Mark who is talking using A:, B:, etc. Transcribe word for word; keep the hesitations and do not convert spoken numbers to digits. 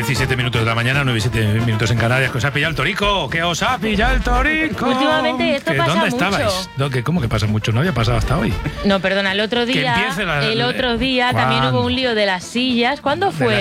A: diecisiete minutos de la mañana, nueve y siete minutos en Canarias. ¿Que os ha pillado el torico? ¿Que os ha pillado el torico?
B: Últimamente esto
A: ¿Que
B: pasa
A: ¿Dónde
B: mucho.
A: estabais? ¿No? ¿Que ¿Cómo que pasa mucho? No había pasado hasta hoy.
B: No, perdona, el otro
A: Que
B: día,
A: empiece la-
B: el otro día
A: ¿Cuándo?
B: también hubo un lío de las sillas. ¿Cuándo
A: De
B: fue?
A: las